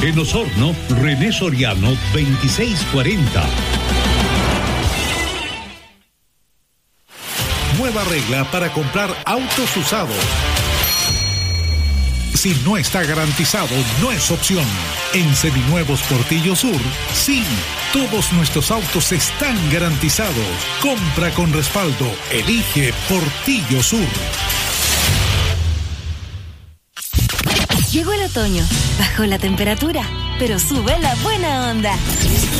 En Osorno, René Soriano 2640. Nueva regla para comprar autos usados. Si no está garantizado, no es opción. En Seminuevos Portillo Sur, sí, todos nuestros autos están garantizados. Compra con respaldo. Elige Portillo Sur. Llegó el otoño, bajó la temperatura, pero sube la buena onda.